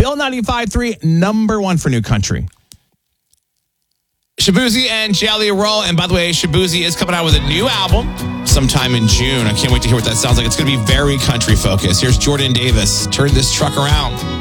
Still 95.3, number one for new country. Shabuzi and Jelly Roll. And by the way, Shabuzi is coming out with a new album sometime in June. I can't wait to hear what that sounds like. It's going to be very country focused. Here's Jordan Davis. Turn this truck around.